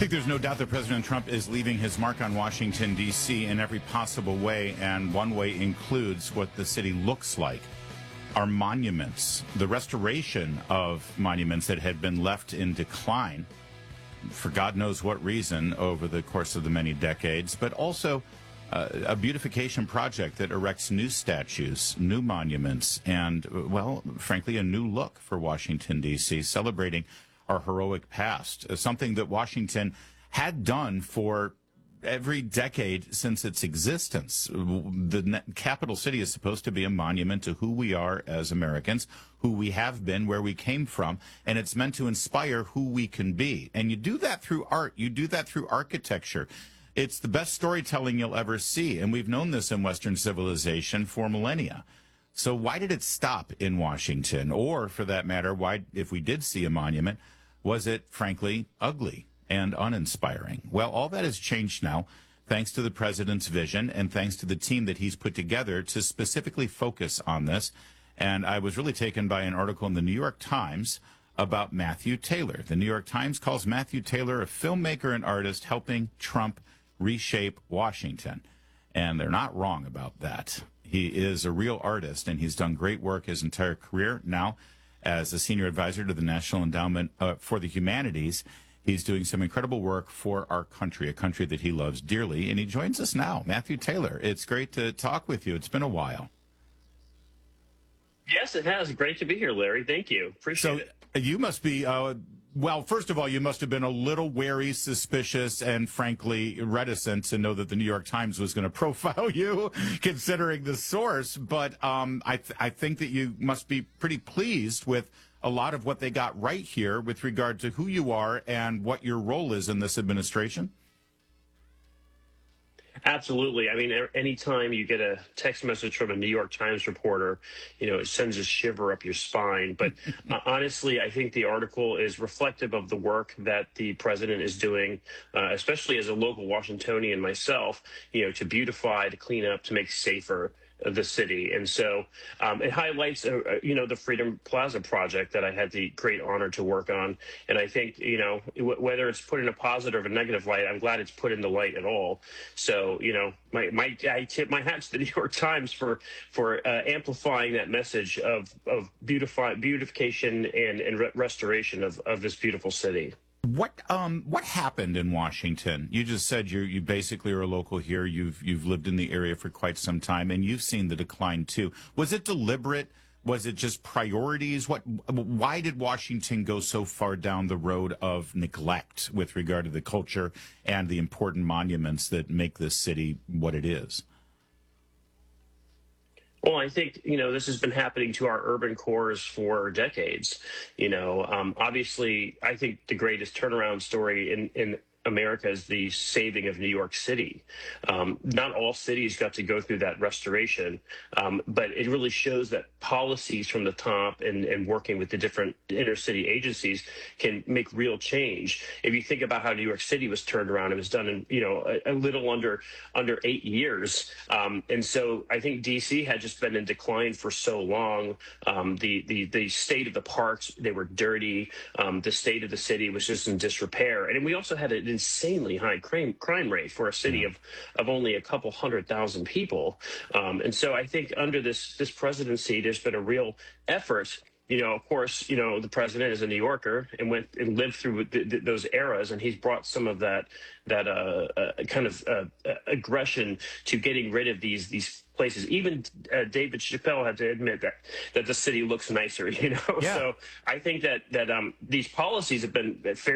think there's no doubt that President Trump is leaving his mark on Washington, D.C. in every possible way, and one way includes what the city looks like. Our monuments, the restoration of monuments that had been left in decline for God knows what reason over the course of the many decades, but also a beautification project that erects new statues, new monuments, and, well, frankly, a new look for Washington, D.C., celebrating our heroic past, something that Washington had done for every decade since its existence. The capital city is supposed to be a monument to who we are as Americans, who we have been, where we came from, and it's meant to inspire who we can be. And you do that through art. You do that through architecture. It's the best storytelling you'll ever see, and we've known this in Western civilization for millennia. So why did it stop in Washington? Or, for that matter, why, if we did see a monument, was it, frankly, ugly and uninspiring? Well, all that has changed now, thanks to the president's vision and thanks to the team that he's put together to specifically focus on this. And I was really taken by an article in the New York Times about Matthew Taylor. The New York Times calls Matthew Taylor a filmmaker and artist helping Trump reshape Washington. And they're not wrong about that. He is a real artist, and he's done great work his entire career. Now, as a senior advisor to the National Endowment for the Humanities, he's doing some incredible work for our country, a country that he loves dearly. And he joins us now. Matthew Taylor, it's great to talk with you. It's been a while. Yes, it has. Great to be here, Larry. Thank you. Appreciate it. You must be, well, first of all, you must have been a little wary, suspicious, and frankly reticent to know that the New York Times was going to profile you, considering the source. But I think that you must be pretty pleased with a lot of what they got right here with regard to who you are and what your role is in this administration. Absolutely. I mean, anytime you get a text message from a New York Times reporter, it sends a shiver up your spine. But honestly, I think the article is reflective of the work that the president is doing, especially as a local Washingtonian myself, to beautify, to clean up, to make safer the city. And so it highlights, the Freedom Plaza project that I had the great honor to work on. And I think, whether it's put in a positive or negative light, I'm glad it's put in the light at all. So, I tip my hat to the New York Times for amplifying that message of beautification and restoration of this beautiful city. What happened in Washington? You just said you basically are a local here. You've lived in the area for quite some time, and you've seen the decline too. Was it deliberate? Was it just priorities? Why did Washington go so far down the road of neglect with regard to the culture and the important monuments that make this city what it is? Well, I think, this has been happening to our urban cores for decades. Obviously, I think the greatest turnaround story in America is the saving of New York City. Not all cities got to go through that restoration, but it really shows that policies from the top and working with the different inner city agencies can make real change. If you think about how New York City was turned around, it was done in a little under 8 years, and so I think DC had just been in decline for so long. The state of the parks, they were dirty. The state of the city was just in disrepair, and we also had an insanely high crime rate for a city of only a couple 100,000 people. And so I think under this presidency, there's been a real effort. Of course, the president is a New Yorker and went and lived through those eras, and he's brought some of that kind of aggression to getting rid of these places. Even David Chappelle had to admit that the city looks nicer. Yeah. So I think that these policies have been fairly